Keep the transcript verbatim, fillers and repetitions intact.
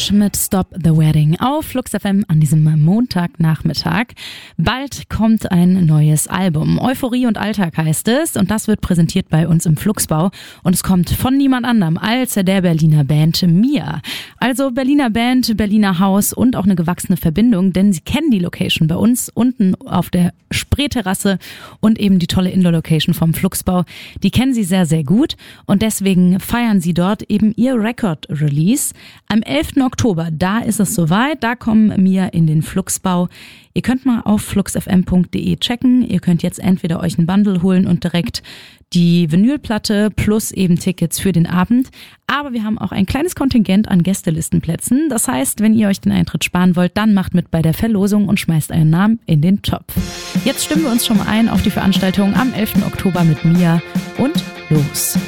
Rush mit Stop the Wedding auf Flux F M an diesem Montagnachmittag. Bald kommt ein neues Album. Euphorie und Alltag heißt es und das wird präsentiert bei uns im Fluxbau und es kommt von niemand anderem als der Berliner Band Mia. Also Berliner Band, Berliner Haus und auch eine gewachsene Verbindung, denn sie kennen die Location bei uns unten auf der Spreeterrasse und eben die tolle Indoor-Location vom Fluxbau. Die kennen sie sehr, sehr gut und deswegen feiern sie dort eben ihr Record-Release. Am elften Oktober, da ist es soweit, da kommen Mia in den Fluxbau. Ihr könnt mal auf flux f m punkt d e checken. Ihr könnt jetzt entweder euch ein Bundle holen und direkt die Vinylplatte plus eben Tickets für den Abend. Aber wir haben auch ein kleines Kontingent an Gästelistenplätzen. Das heißt, wenn ihr euch den Eintritt sparen wollt, dann macht mit bei der Verlosung und schmeißt euren Namen in den Topf. Jetzt stimmen wir uns schon mal ein auf die Veranstaltung am elften Oktober mit Mia und los.